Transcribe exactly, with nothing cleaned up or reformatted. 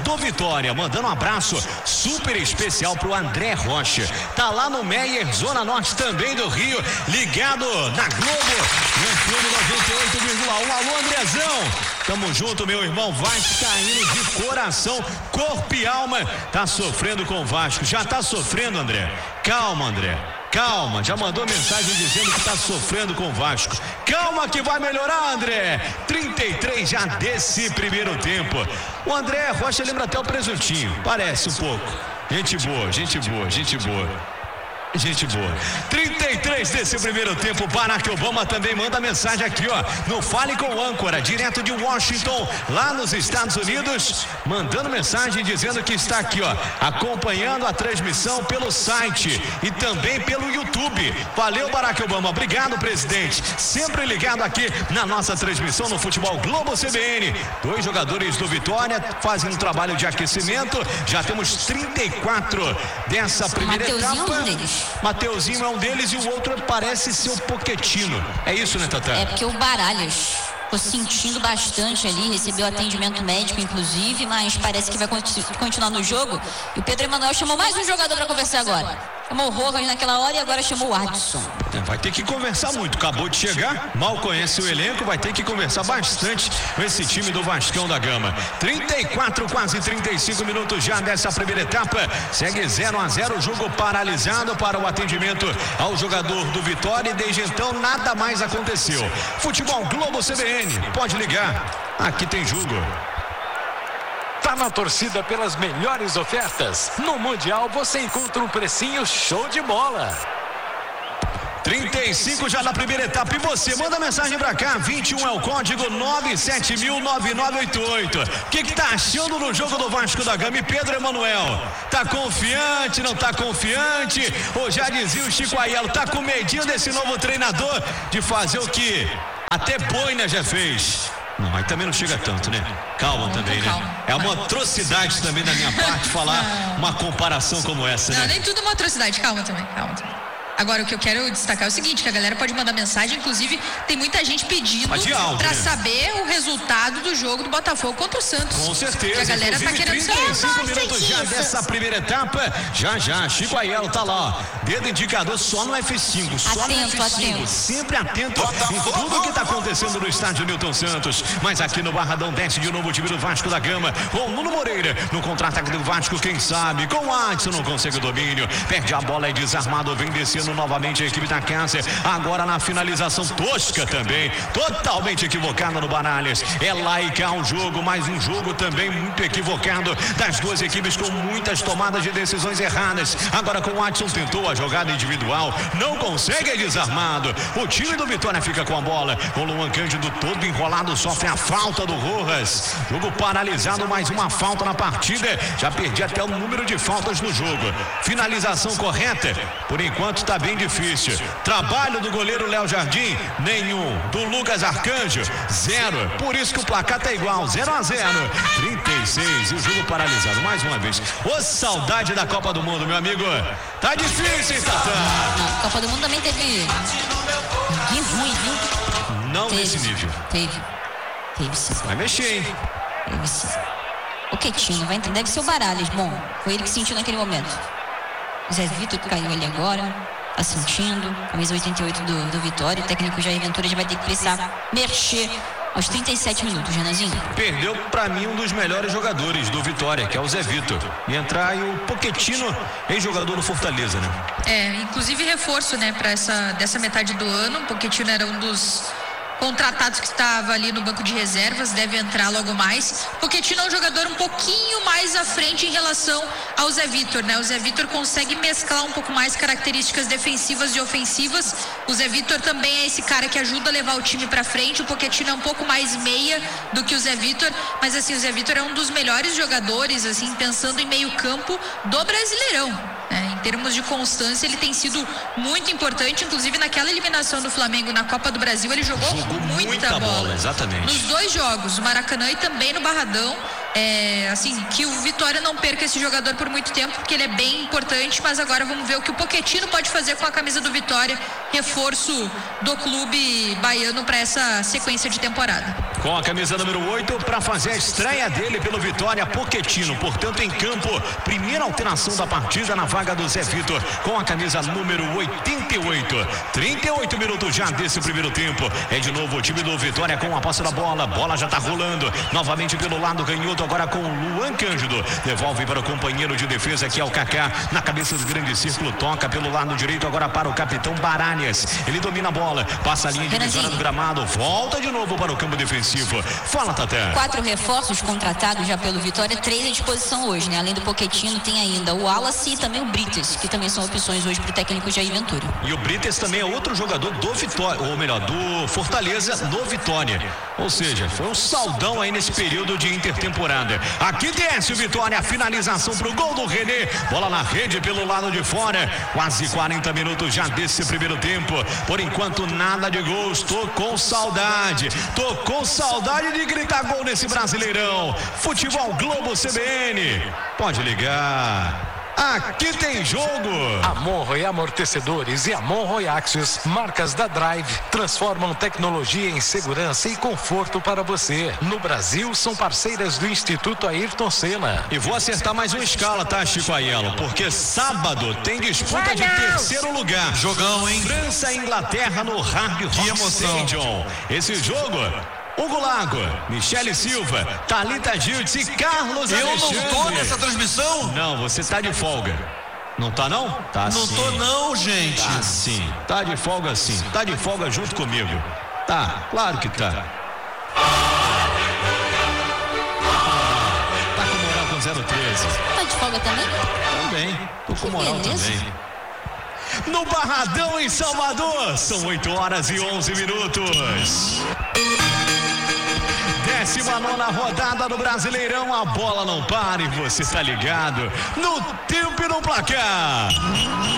do Vitória. Mandando um abraço super especial pro André Rocha. Tá lá no Meier, Zona Norte também do Rio, ligado na Globo, no F M noventa e oito vírgula um. Alô, Andrezão! Tamo junto, meu irmão. Vascaíno de coração, corpo e alma. Tá sofrendo com o Vasco. Já tá sofrendo, André? Calma, André. Calma, já mandou mensagem dizendo que tá sofrendo com o Vasco. Calma que vai melhorar, André. trinta e três já desse primeiro tempo. O André Rocha lembra até o Presuntinho. Parece um pouco. Gente boa, gente boa, gente boa. Gente boa. trinta e três desse primeiro tempo. Barack Obama também manda mensagem aqui, ó. No Fale com o Âncora, direto de Washington, lá nos Estados Unidos, mandando mensagem dizendo que está aqui, ó, acompanhando a transmissão pelo site e também pelo YouTube. Valeu, Barack Obama. Obrigado, presidente. Sempre ligado aqui na nossa transmissão no Futebol Globo C B N. Dois jogadores do Vitória fazendo um trabalho de aquecimento. Já temos trinta e quatro dessa primeira etapa. Mateuzinho é um deles e o outro parece ser o Pochettino. É isso, né, Tatá? É porque o Baralhas ficou sentindo bastante ali, recebeu atendimento médico, inclusive, mas parece que vai continuar no jogo. E o Pedro Emanuel chamou mais um jogador para conversar agora. Chamou o Rojas naquela hora e agora chamou o Adson. Vai ter que conversar muito. Acabou de chegar, mal conhece o elenco, vai ter que conversar bastante com esse time do Vascão da Gama. trinta e quatro, quase trinta e cinco minutos já dessa primeira etapa. Segue zero a zero, jogo paralisado para o atendimento ao jogador do Vitória e desde então nada mais aconteceu. Futebol Globo C B N, pode ligar, aqui tem jogo. Tá na torcida pelas melhores ofertas? No Mundial você encontra um precinho show de bola. trinta e cinco já na primeira etapa. E você, manda mensagem pra cá. vinte e um é o código nove sete mil nove nove oito oito. O que que tá achando no jogo do Vasco da Gama? E Pedro Emanuel, tá confiante, não tá confiante? Ou já dizia o Chico Aiello, tá com medinho desse novo treinador de fazer o que até Boina já fez? Não, mas também não chega tanto, né? Calma também, né? Calma. É uma atrocidade também da minha parte falar uma comparação como essa, né? Não, nem tudo é uma atrocidade. Calma também, calma também. Agora, o que eu quero destacar é o seguinte, que a galera pode mandar mensagem, inclusive tem muita gente pedindo para né? saber o resultado do jogo do Botafogo contra o Santos. Com certeza. Que a galera tá querendo trinta e cinco minutos já dessa primeira etapa. Já, já, Chico Aiello tá lá, ó. Dedo indicador só no F cinco, só atento, no F cinco. Atento. Sempre atento em tudo que tá acontecendo no estádio Newton Santos. Mas aqui no Barradão desce de novo o time do Vasco da Gama. Com Nuno Moreira no contra-ataque do Vasco, quem sabe? Com o Adson não consegue o domínio. Perde a bola, é desarmado, vem descendo novamente a equipe da Cássia, agora na finalização tosca também, totalmente equivocada no Baralhas. É lá e cá o jogo, mais um jogo também muito equivocado das duas equipes com muitas tomadas de decisões erradas. Agora com o Adson tentou a jogada individual, não consegue, é desarmado. O time do Vitória fica com a bola, com o Luan Cândido todo enrolado, sofre a falta do Rojas. Jogo paralisado, mais uma falta na partida, já perdi até o número de faltas no jogo. Finalização correta, por enquanto está bem difícil. Trabalho do goleiro Léo Jardim, nenhum. Do Lucas Arcanjo, zero. Por isso que o placar tá igual, zero a zero. trinta e seis e o jogo paralisado mais uma vez. Ô, saudade da Copa do Mundo, meu amigo. Tá difícil, hein, Tatá? A Copa do Mundo também teve que ruim, viu? Não teve, nesse nível. Teve. Teve sim. Vai mexer, hein? Teve sim. O Quetinho, vai entender. Deve ser o Baralhas. Bom, foi ele que sentiu naquele momento. O Zé Vitor caiu ali agora. Tá sentindo, camisa oitenta e oito do, do Vitória. O técnico Jair Ventura já vai ter que precisar mexer aos trinta e sete minutos, Renazinho. Perdeu pra mim um dos melhores jogadores do Vitória, que é o Zé Vitor. E entrar aí o Pochettino, ex-jogador do Fortaleza, né? É, inclusive reforço, né, pra essa, dessa metade do ano. O Pochettino era um dos contratados que estava ali no banco de reservas, deve entrar logo mais. Pochettino é um jogador um pouquinho mais à frente em relação ao Zé Vitor, né? O Zé Vitor consegue mesclar um pouco mais características defensivas e ofensivas. O Zé Vitor também é esse cara que ajuda a levar o time para frente. O Pochettino é um pouco mais meia do que o Zé Vitor, mas assim, o Zé Vitor é um dos melhores jogadores, assim, pensando em meio campo do Brasileirão, né? Em termos de constância, ele tem sido muito importante, inclusive naquela eliminação do Flamengo na Copa do Brasil, ele jogou, jogou muita, muita bola. bola. Exatamente. Nos dois jogos, no Maracanã e também no Barradão, É, assim, que o Vitória não perca esse jogador por muito tempo, porque ele é bem importante, mas agora vamos ver o que o Pochettino pode fazer com a camisa do Vitória, reforço do clube baiano para essa sequência de temporada. Com a camisa número oito, para fazer a estreia dele pelo Vitória, Pochettino, portanto em campo, primeira alteração da partida na vaga do Zé Vitor, com a camisa número oitenta e oito, trinta e oito minutos já desse primeiro tempo, é de novo o time do Vitória com a posse da bola, bola já tá rolando, novamente pelo lado canhoto, agora com o Luan Cândido, devolve para o companheiro de defesa que é o Kaká, na cabeça do grande círculo, toca pelo lado direito agora para o capitão Baralhas, ele domina a bola, passa a linha divisória do gramado, volta de novo para o campo defensivo. Fala, Tata. Quatro reforços contratados já pelo Vitória, três à disposição hoje, né? Além do Pochettino tem ainda o Wallace e também o Brites, que também são opções hoje para o técnico Jair Ventura. E o Brites também é outro jogador do Vitória, ou melhor, do Fortaleza no Vitória, ou seja, foi um saldão aí nesse período de intertemporada. Aqui desce o Vitória, a finalização pro gol do René, bola na rede pelo lado de fora, quase quarenta minutos já desse primeiro tempo, por enquanto nada de gols, tô com saudade, tô com saudade de gritar gol nesse Brasileirão. Futebol Globo C B N, pode ligar. Aqui tem jogo. Amon e Amortecedores e Amon e Axios, marcas da Drive, transformam tecnologia em segurança e conforto para você. No Brasil, são parceiras do Instituto Ayrton Senna. E vou acertar mais uma escala, tá, Chico Aiello? Porque sábado tem disputa de terceiro lugar. Jogão, hein? França e Inglaterra no Hard Rock Stadium. Esse jogo... Hugo Lago, Michele Silva, Thalita Gildes e Carlos Eu Alexandre. não tô nessa transmissão? Não, você tá de folga. Não tá não? Tá Não sim. tô não, gente. Tá sim. Tá de folga sim. Tá de folga junto comigo. Tá, claro que tá. Tá com moral com zero treze. Tá de folga também? Também. Tô com moral beleza. também. No Barradão, em Salvador, são oito horas e onze minutos. Décima nona rodada do Brasileirão, a bola não para e você está ligado no tempo e no placar.